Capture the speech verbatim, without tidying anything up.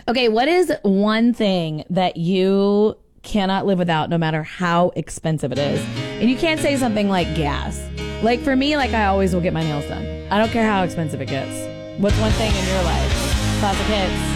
Okay, what is one thing that you cannot live without no matter how expensive it is? And you can't say something like gas. Like for me, like I always will get my nails done. I don't care how expensive it gets. What's one thing in your life? Classic Hits.